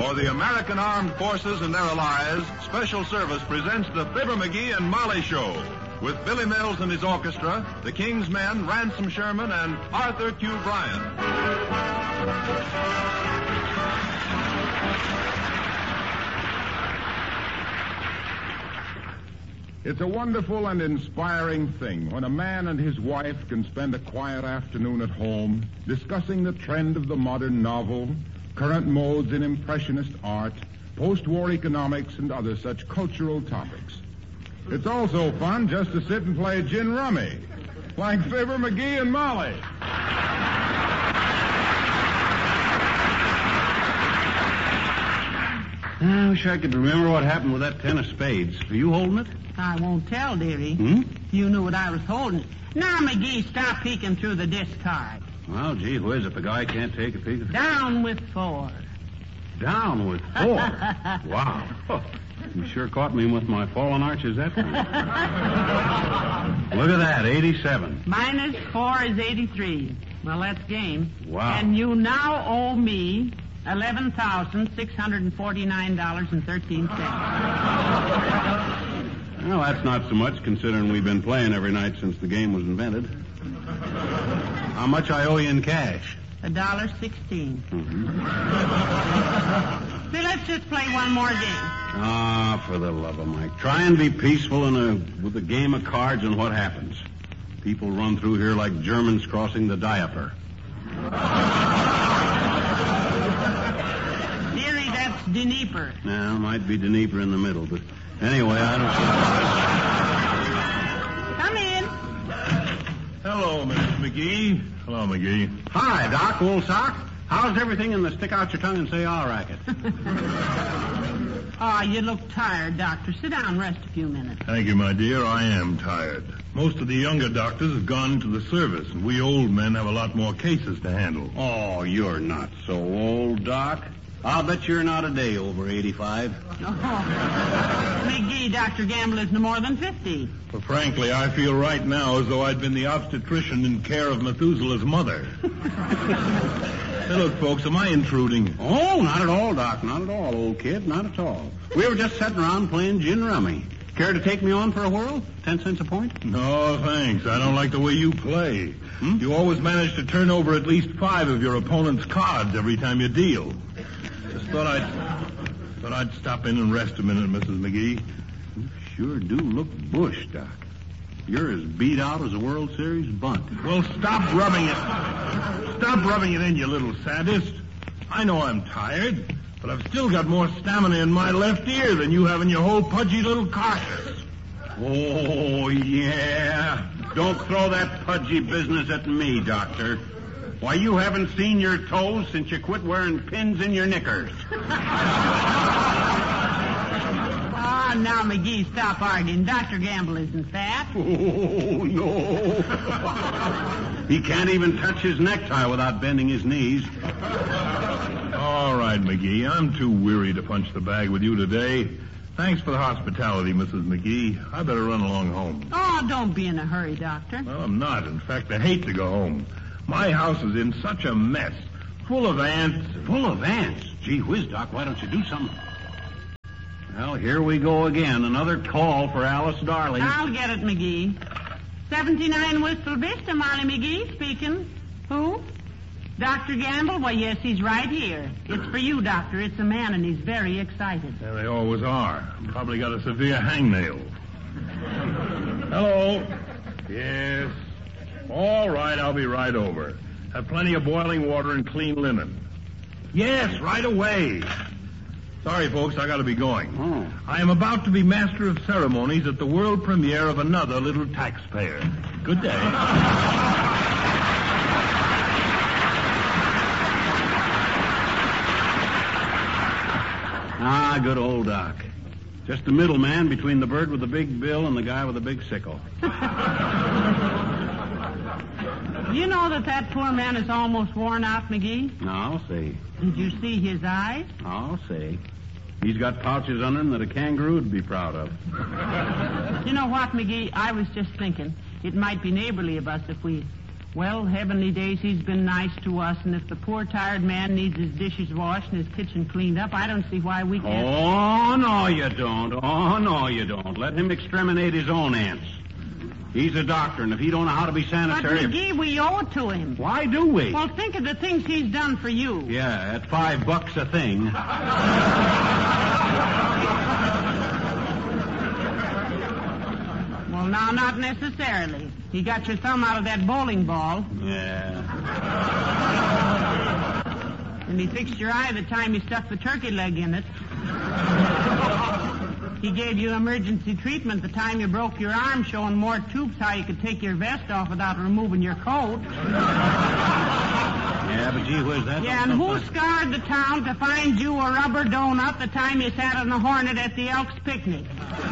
For the American Armed Forces and their allies, Special Service presents the Fibber McGee and Molly Show. With Billy Mills and his orchestra, the King's Men, Ransom Sherman, and Arthur Q. Bryan. It's a wonderful and inspiring thing when a man and his wife can spend a quiet afternoon at home discussing the trend of the modern novel, current modes in impressionist art, post-war economics, and other such cultural topics. It's also fun just to sit and play gin rummy, like Fibber McGee and Molly. I wish I could remember what happened with that 10 of spades. Are you holding it? I won't tell, dearie. You knew what I was holding. Now, McGee, stop peeking through the discard. Well, gee whiz, if a guy can't take a peek at... Down with 4. Down with 4? Wow. You sure caught me with my fallen arches that time. Look at that, 87. Minus 4 is 83. Well, that's game. Wow. And you now owe me $11,649.13. Well, that's not so much, considering we've been playing every night since the game was invented. How much I owe you in cash? $1.16. Say, let's just play one more game. Ah, for the love of Mike. Try and be peaceful with a game of cards, and what happens? People run through here like Germans crossing the diaper. Dearie, that's Dnieper. Well, might be Dnieper in the middle, but anyway, I don't see. Come in. Hello, Mrs. McGee. Hello, McGee. Hi, Doc, old sock. How's everything in the stick-out-your-tongue-and-say-all racket? Oh, you look tired, Doctor. Sit down and rest a few minutes. Thank you, my dear. I am tired. Most of the younger doctors have gone to the service, and we old men have a lot more cases to handle. Oh, you're not so old, Doc. I'll bet you're not a day over 85. Oh. McGee, Dr. Gamble is no more than 50. But frankly, I feel right now as though I'd been the obstetrician in care of Methuselah's mother. Hey, look, folks, am I intruding? Oh, not at all, Doc. Not at all, old kid. Not at all. We were just sitting around playing gin rummy. Care to take me on for a whirl? 10 cents a point? No, thanks. I don't like the way you play. You always manage to turn over at least 5 of your opponent's cards every time you deal. Just thought I'd stop in and rest a minute, Mrs. McGee. You sure do look bush, Doc. You're as beat out as a World Series bunt. Well, stop rubbing it. Stop rubbing it in, you little sadist. I know I'm tired, but I've still got more stamina in my left ear than you have in your whole pudgy little carcass. Oh, yeah. Don't throw that pudgy business at me, Doctor. Why, you haven't seen your toes since you quit wearing pins in your knickers. Ah, now, McGee, stop arguing. Dr. Gamble isn't fat. Oh, no. He can't even touch his necktie without bending his knees. All right, McGee. I'm too weary to punch the bag with you today. Thanks for the hospitality, Mrs. McGee. I better run along home. Oh, don't be in a hurry, Doctor. Well, I'm not. In fact, I hate to go home. My house is in such a mess. Full of ants. Full of ants? Gee whiz, Doc, why don't you do something? Well, here we go again. Another call for Alice Darling. I'll get it, McGee. 79 Wistful Vista, Molly McGee speaking. Who? Dr. Gamble? Why, yes, he's right here. It's for you, Doctor. It's a man, and he's very excited. Yeah, they always are. Probably got a severe hangnail. Hello. Yes. All right, I'll be right over. Have plenty of boiling water and clean linen. Yes, right away. Sorry, folks, I got to be going. Oh. I am about to be master of ceremonies at the world premiere of another little taxpayer. Good day. Ah, good old Doc. Just the middleman between the bird with the big bill and the guy with the big sickle. You know that poor man is almost worn out, McGee? I'll see. Did you see his eyes? I'll see. He's got pouches under him that a kangaroo would be proud of. You know what, McGee? I was just thinking it might be neighborly of us if we Well, heavenly days, he's been nice to us, and if the poor, tired man needs his dishes washed and his kitchen cleaned up, I don't see why we can't... Oh, no, you don't. Oh, no, you don't. Let him exterminate his own ants. He's a doctor, and if he don't know how to be But, sanitary... McGee, we owe it to him. Why do we? Well, think of the things he's done for you. Yeah, at $5 a thing. Well, now, not necessarily. He got your thumb out of that bowling ball, Yeah. and he fixed your eye the time you stuck the turkey leg in it. He gave you emergency treatment the time you broke your arm, showing more tubes how you could take your vest off without removing your coat. Yeah, but gee whiz, that... Yeah, and who scoured the town to find you a rubber donut the time you sat on the Hornet at the Elks picnic?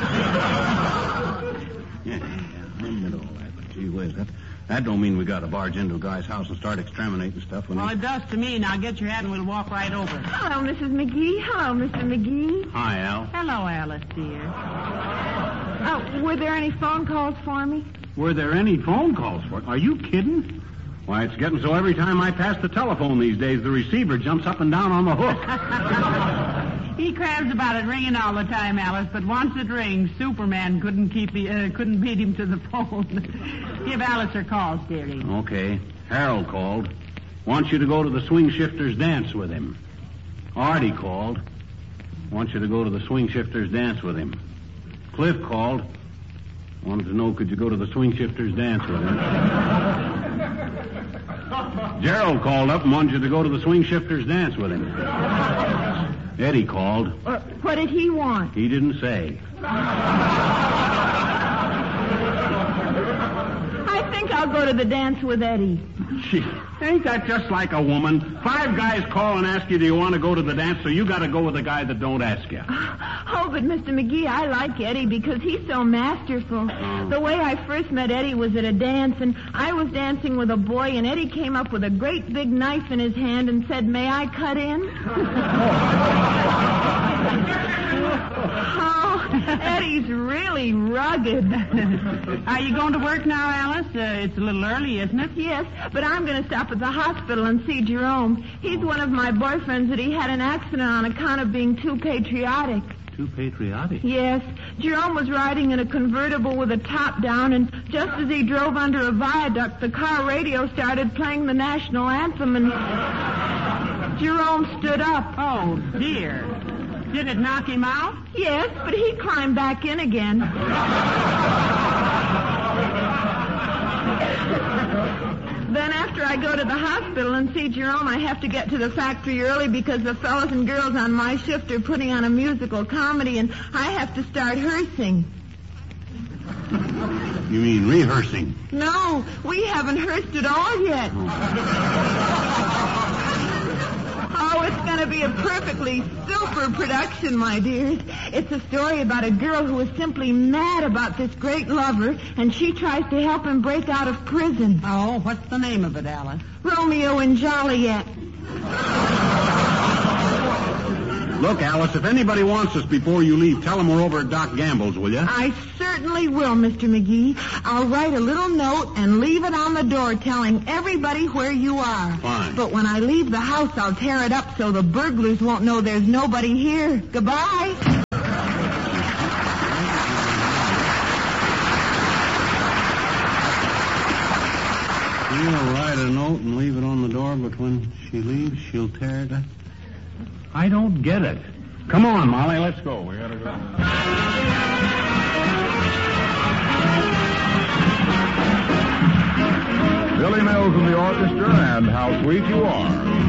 Yeah, I admit all that, but gee whiz, that don't mean we got to barge into a guy's house and start exterminating stuff when Well, he... it does to me. Now get your hat and we'll walk right over. Hello, Mrs. McGee. Hello, Mr. McGee. Hi, Al. Hello, Alice, dear. Were there any phone calls for me? Were there any phone calls for it? Are you kidding? Why, it's getting so every time I pass the telephone these days, the receiver jumps up and down on the hook. He crabs about it ringing all the time, Alice, but once it rings, Superman couldn't beat him to the phone. Give Alice her calls, dearie. Okay. Harold called. Wants you to go to the Swing Shifters dance with him. Artie called. Wants you to go to the Swing Shifters dance with him. Cliff called. Wanted to know, could you go to the Swing Shifters dance with him? Gerald called up and wanted you to go to the Swing Shifters dance with him. Eddie called. What did he want? He didn't say. I think I'll go to the dance with Eddie. Gee, ain't that just like a woman? 5 guys call and ask you, do you want to go to the dance, so you got to go with the guy that don't ask you. Oh, but Mr. McGee, I like Eddie because he's so masterful. The way I first met Eddie was at a dance, and I was dancing with a boy, and Eddie came up with a great big knife in his hand and said, "May I cut in?" Oh, Eddie's really rugged. Are you going to work now, Alice? It's a little early, isn't it? Yes, but I'm going to stop at the hospital and see Jerome. He's one of my boyfriends that he had an accident on account of being too patriotic. Too patriotic? Yes. Jerome was riding in a convertible with a top down, and just as he drove under a viaduct, the car radio started playing the national anthem, and Jerome stood up. Oh, dear. Did it knock him out? Yes, but he climbed back in again. Then after I go to the hospital and see Jerome, I have to get to the factory early because the fellows and girls on my shift are putting on a musical comedy, and I have to start rehearsing. You mean rehearsing? No, we haven't rehearsed at all yet. Oh, it's going to be a perfectly super production, my dears. It's a story about a girl who is simply mad about this great lover, and she tries to help him break out of prison. Oh, what's the name of it, Alice? Romeo and Joliet. Look, Alice, if anybody wants us before you leave, tell them we're over at Doc Gamble's, will you? I certainly will, Mr. McGee. I'll write a little note and leave it on the door telling everybody where you are. Fine. But when I leave the house, I'll tear it up so the burglars won't know there's nobody here. Goodbye. She'll write a note and leave it on the door, but when she leaves, she'll tear it up. I don't get it. Come on, Molly, let's go. We gotta go. Billy Mills and the orchestra, and How Sweet You Are.